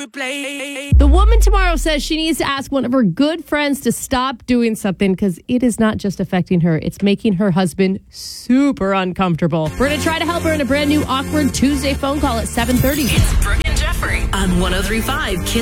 play. The woman tomorrow says she needs to ask one of her good friends to stop doing something because it is not just affecting her. It's making her husband super uncomfortable. We're going to try to help her in a brand new Awkward Tuesday phone call at 7:30. It's Brooke and Jeffrey on 103.5 Kiss